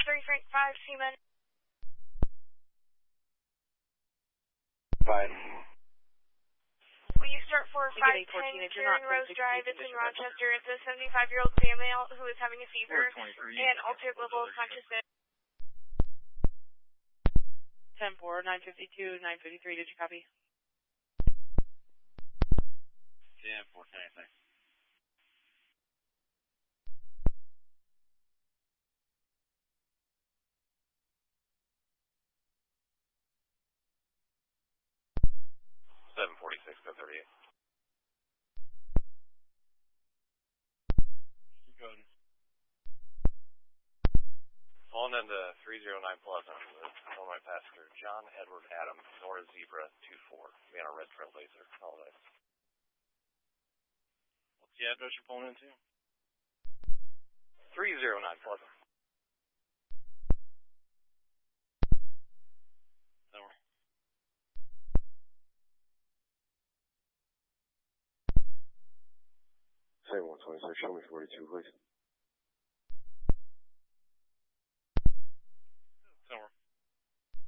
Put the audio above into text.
3 Frank 5, Seaman. 5. Will you start for 510 Kieran Rose Drive? It's in Rochester. It's a 75-year-old female who is having a fever and altered level of consciousness. 10-4, 952, 953, did you copy? 10-4, 10, 746, 38. Keep going. On into 309 Pleasant with my passenger John Edward Adams, Nora Zebra 24. Be on a red Trailblazer. Holiday. What's the address you're pulling into? 309 Pleasant. Over. Say 126, show me 42, please.